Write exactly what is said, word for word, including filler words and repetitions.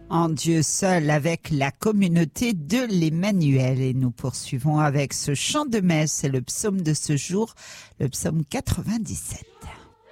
En Dieu seul avec la communauté de l'Emmanuel. Et nous poursuivons avec ce chant de messe, c'est le psaume de ce jour, le psaume quatre-vingt-dix-sept.